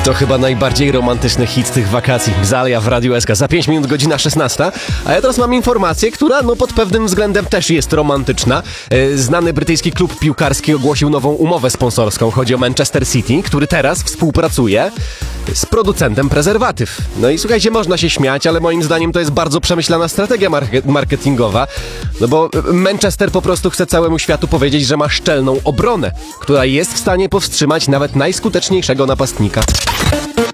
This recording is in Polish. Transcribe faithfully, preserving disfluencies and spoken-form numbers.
To chyba najbardziej romantyczny hit tych wakacji. Zalia w Radiu S K. Za pięć minut godzina szesnasta. A ja teraz mam informację, która no pod pewnym względem też jest romantyczna. Znany brytyjski klub piłkarski ogłosił nową umowę sponsorską. Chodzi o Manchester City, który teraz współpracuje z producentem prezerwatyw. No i słuchajcie, można się śmiać, ale moim zdaniem to jest bardzo przemyślana strategia market- marketingowa. No bo Manchester po prostu chce całemu światu powiedzieć, że ma szczelną obronę, która jest w stanie powstrzymać nawet najskuteczniejszego napastnika.